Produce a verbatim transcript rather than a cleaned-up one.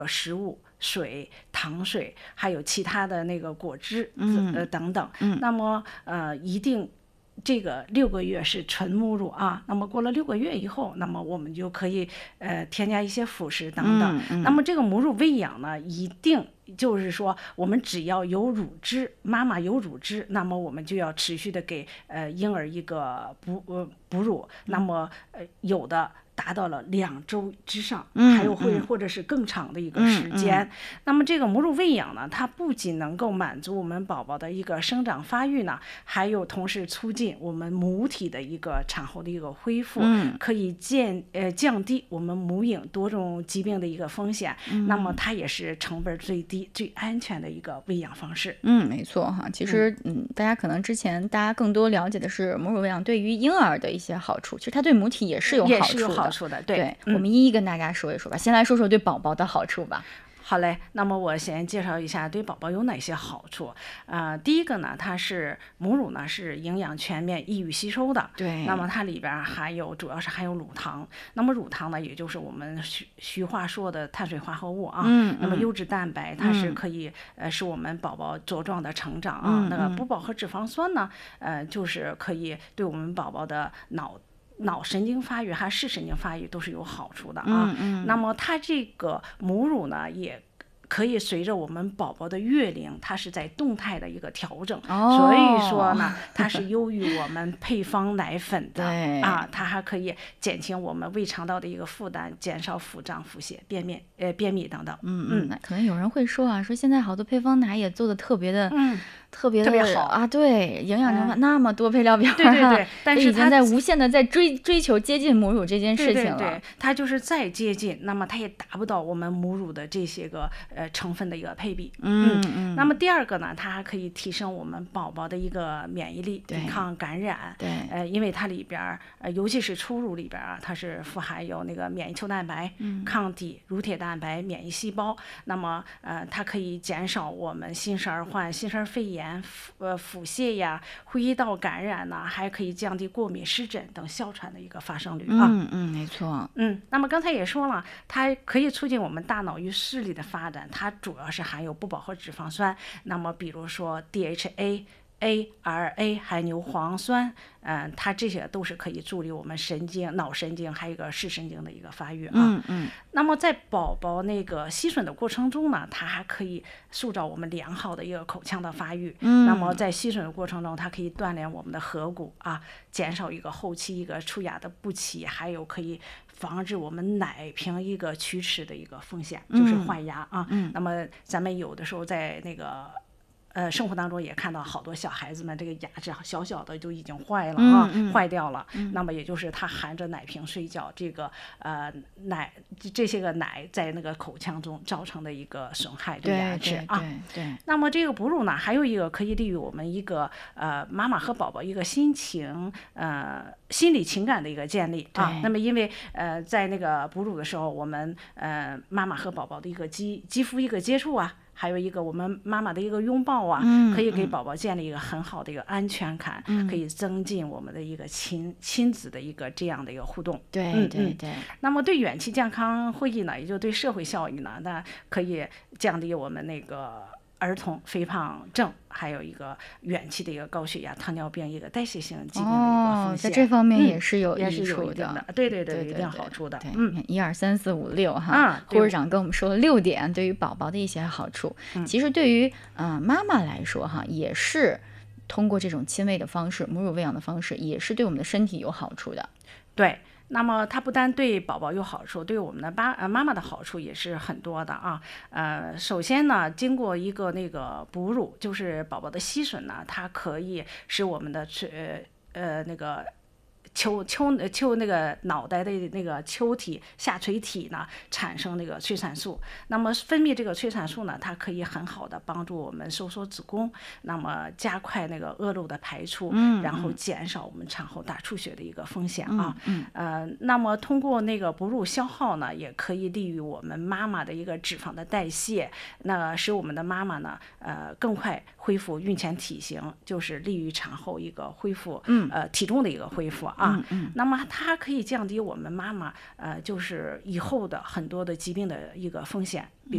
食物、水、糖水，还有其他的那个果汁， 嗯呃等等。 嗯那么呃一定。这个六个月是纯母乳啊，那么过了六个月以后，那么我们就可以呃添加一些辅食等等。 嗯嗯那么这个母乳喂养呢，一定就是说我们只要有乳汁，妈妈有乳汁，那么我们就要持续的给呃婴儿一个哺呃哺乳，那么呃有的。达到了两周之上， 嗯还有会嗯或者是更长的一个时间。 嗯嗯那么这个母乳喂养呢，它不仅能够满足我们宝宝的一个生长发育呢，还有同时促进我们母体的一个产后的一个恢复， 嗯可以降呃降低我们母婴多种疾病的一个风险。 嗯那么它也是成本最低、最安全的一个喂养方式。 嗯，没错哈。其实，嗯，大家可能之前大家更多了解的是母乳喂养对于婴儿的一些好处，其实它对母体也是有好处的。 也是有好处的，对。 对， 嗯我们一一跟大家说一说吧。先来说说对宝宝的好处吧。 好嘞，那么我先介绍一下对宝宝有哪些好处。呃，第一个呢，它是母乳呢是营养全面、易于吸收的。 对。 那么它里边含有主要是含有乳糖。那么乳糖呢，也就是我们徐徐话说的碳水化合物啊。 嗯。 那么优质蛋白，它是可以、嗯、呃使我们宝宝茁壮的成长啊。 嗯、 那个不饱和脂肪酸呢，呃，就是可以对我们宝宝的脑。脑神经发育还是视神经发育都是有好处的啊。 嗯嗯。 那么它这个母乳呢，也可以随着我们宝宝的月龄，它是在动态的一个调整。 哦。 所以说呢，它是优于我们配方奶粉的啊，它还可以减轻我们胃肠道的一个负担，减少腹胀、腹泻、便秘、呃便秘等等。 嗯嗯。那可能有人会说啊，说现在好多配方奶也做的特别的。 嗯。 特别特别好啊，对，营养成分那么多配料表， 对对对，但是已经在无限的在追追求接近母乳这件事情了。 对对对，它就是再接近，那么它也达不到我们母乳的这些个呃成分的一个配比。 嗯嗯。 那么第二个呢，它还可以提升我们宝宝的一个免疫力，抵抗感染。 对。 呃，因为它里边呃，尤其是初乳里边啊，它是富含有那个免疫球蛋白、 嗯、 抗体、乳铁蛋白、免疫细胞。那么呃，它可以减少我们新生儿患新生儿肺炎。呃，腹泻呀、呼吸道感染呐、啊，还可以降低过敏、湿疹等哮喘的一个发生率啊。 嗯嗯，没错。 嗯，那么刚才也说了，它可以促进我们大脑与视力的发展，它主要是含有不饱和脂肪酸。那么比如说 D H A。A R A 还有牛磺酸，嗯，它这些都是可以助力我们神经、脑神经还有一个视神经的一个发育啊。 嗯嗯。 那么在宝宝那个吸吮的过程中呢，它还可以塑造我们良好的一个口腔的发育。 嗯。 那么在吸吮的过程中，它可以锻炼我们的颌骨啊，减少一个后期一个出牙的不齐，还有可以防止我们奶瓶一个龋齿的一个风险，就是坏牙啊。 嗯。 那么咱们有的时候在那个。呃，生活当中也看到好多小孩子们这个牙齿小小的就已经坏了啊， 嗯嗯、 坏掉了。 嗯、 那么也就是他含着奶瓶睡觉，这个呃奶这些个奶在那个口腔中造成的一个损害对牙齿啊。 对 对, 对。 那么这个哺乳呢，还有一个可以利于我们一个呃妈妈和宝宝一个心情呃心理情感的一个建立啊。那么因为呃在那个哺乳的时候，我们呃妈妈和宝宝的一个肌肌肤一个接触啊。还有一个我们妈妈的一个拥抱啊， 嗯、 可以给宝宝建立一个很好的一个安全感， 嗯、 可以增进我们的一个亲亲子的一个这样的一个互动。 对对对。 那么对远期健康会议呢，也就对社会效益呢，那可以降低我们那个儿童肥胖症，还有一个远期的一个高血压、糖尿病一个代谢性疾病的一个风险。 哦，在这方面也是有益处的。嗯、对对对，有一定好处的。 嗯，一二三四五六哈，护士长跟我们说了六点对于宝宝的一些好处。 嗯、 其实对于嗯、呃、妈妈来说哈，也是通过这种亲喂的方式、母乳喂养的方式，也是对我们的身体有好处的。 对。那么它不单对宝宝有好处，对我们的爸呃妈妈的好处也是很多的啊。呃，首先呢，经过一个那个哺乳，就是宝宝的吸吮呢，它可以使我们的呃呃那个。丘丘丘那个脑袋的那个丘体下垂体呢，产生那个催产素。那么分泌这个催产素呢，它可以很好的帮助我们收缩子宫，那么加快那个恶露的排出， 嗯、 然后减少我们产后大出血的一个风险啊。 嗯嗯、呃，那么通过那个哺乳消耗呢，也可以利于我们妈妈的一个脂肪的代谢，那使我们的妈妈呢，呃，更快恢复孕前体型，就是利于产后一个恢复， 嗯、 呃，体重的一个恢复啊。 嗯嗯、 那么它可以降低我们妈妈呃就是以后的很多的疾病的一个风险。